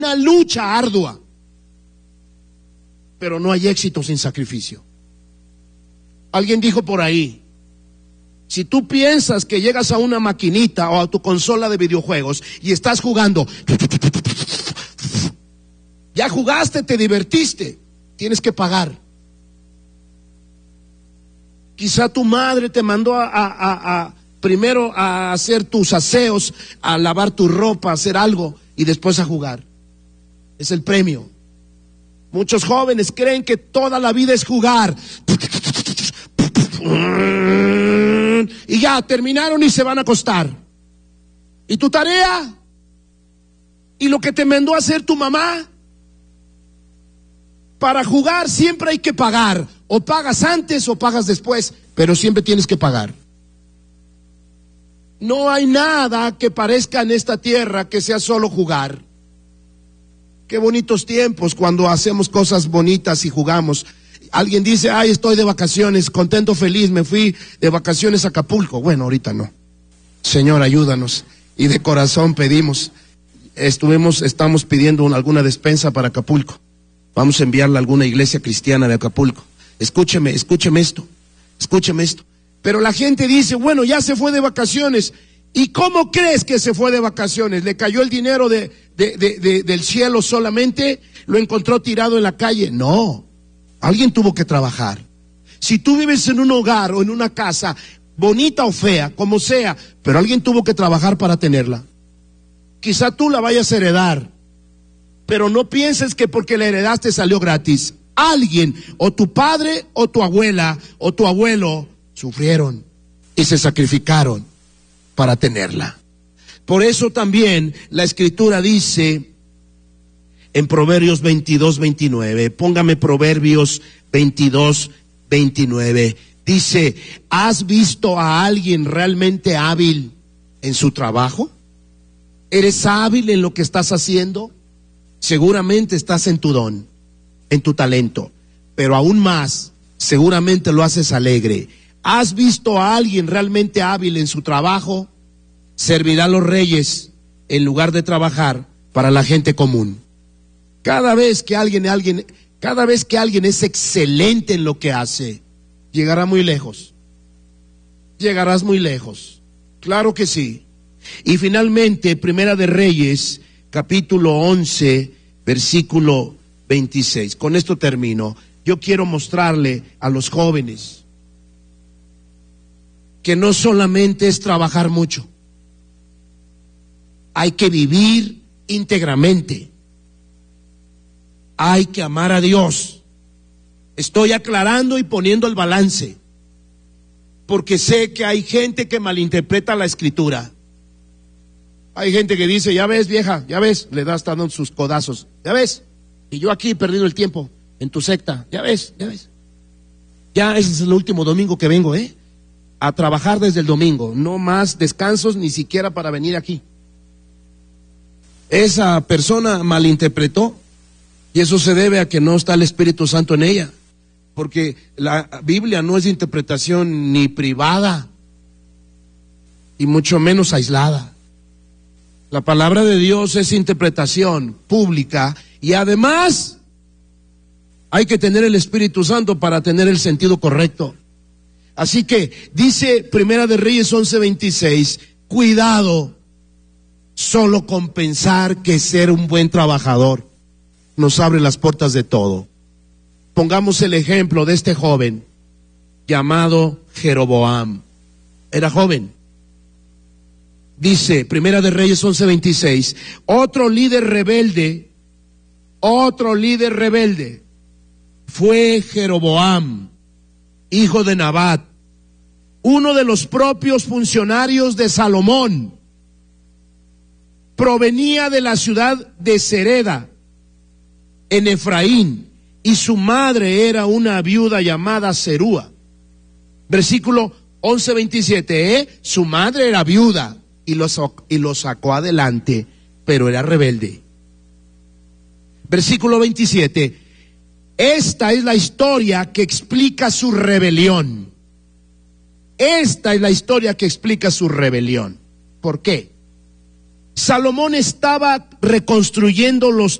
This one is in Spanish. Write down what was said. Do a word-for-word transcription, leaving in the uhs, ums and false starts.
una lucha ardua, pero no hay éxito sin sacrificio. Alguien dijo por ahí: si tú piensas que llegas a una maquinita o a tu consola de videojuegos y estás jugando, ya jugaste, te divertiste, tienes que pagar. Quizá tu madre te mandó a, a, a, a primero a hacer tus aseos, a lavar tu ropa, a hacer algo y después a jugar. Es el premio. Muchos jóvenes creen que toda la vida es jugar. Y ya terminaron y se van a acostar. ¿Y tu tarea? ¿Y lo que te mandó a hacer tu mamá? Para jugar siempre hay que pagar. O pagas antes o pagas después, pero siempre tienes que pagar. No hay nada que parezca en esta tierra que sea solo jugar. Qué bonitos tiempos cuando hacemos cosas bonitas y jugamos. Alguien dice: ay, estoy de vacaciones, contento, feliz, me fui de vacaciones a Acapulco. Bueno, ahorita no. Señor, ayúdanos. Y de corazón pedimos. Estuvimos, estamos pidiendo una, alguna despensa para Acapulco. Vamos a enviarla a alguna iglesia cristiana de Acapulco. Escúcheme, escúcheme esto, escúcheme esto. Pero la gente dice: bueno, ya se fue de vacaciones. ¿Y cómo crees que se fue de vacaciones? ¿Le cayó el dinero de, de, de, de, del cielo solamente? ¿Lo encontró tirado en la calle? No, alguien tuvo que trabajar. Si tú vives en un hogar o en una casa, bonita o fea, como sea, pero alguien tuvo que trabajar para tenerla. Quizá tú la vayas a heredar, pero no pienses que porque la heredaste salió gratis. Alguien, o tu padre, o tu abuela, o tu abuelo, sufrieron y se sacrificaron para tenerla. Por eso también la Escritura dice en Proverbios veintidós, veintinueve, póngame Proverbios veintidós, veintinueve, dice: ¿has visto a alguien realmente hábil en su trabajo? ¿Eres hábil en lo que estás haciendo? Seguramente estás en tu don, en tu talento, pero aún más, seguramente lo haces alegre. ¿Has visto a alguien realmente hábil en su trabajo? Servirá a los reyes en lugar de trabajar para la gente común. Cada vez que alguien, alguien, cada vez que alguien es excelente en lo que hace, llegará muy lejos. Llegarás muy lejos. Claro que sí. Y finalmente, Primera de Reyes, capítulo once, versículo veintiséis. Con esto termino. Yo quiero mostrarle a los jóvenes que no solamente es trabajar mucho, hay que vivir íntegramente, hay que amar a Dios. Estoy aclarando y poniendo el balance, porque sé que hay gente que malinterpreta la Escritura. Hay gente que dice: ya ves, vieja, ya ves, le da hasta dando sus codazos, ya ves, y yo aquí perdido el tiempo en tu secta, ya ves, ya ves. Ya ese es el último domingo que vengo, ¿eh? A trabajar desde el domingo, no más descansos ni siquiera para venir aquí. Esa persona malinterpretó, y eso se debe a que no está el Espíritu Santo en ella, porque la Biblia no es de interpretación ni privada, y mucho menos aislada. La palabra de Dios es interpretación pública, y además hay que tener el Espíritu Santo para tener el sentido correcto. Así que dice Primera de Reyes once veintiséis, cuidado solo con pensar que ser un buen trabajador nos abre las puertas de todo. Pongamos el ejemplo de este joven llamado Jeroboam. Era joven. Dice Primera de Reyes once veintiséis, otro líder rebelde, otro líder rebelde fue Jeroboam, hijo de Nabat, uno de los propios funcionarios de Salomón. Provenía de la ciudad de Sereda, en Efraín, y su madre era una viuda llamada Serúa. Versículo once veintisiete, ¿eh? Su madre era viuda y lo, y lo sacó adelante, pero era rebelde. Versículo veintisiete, esta es la historia que explica su rebelión. Esta es la historia que explica su rebelión. ¿Por qué? Salomón estaba reconstruyendo los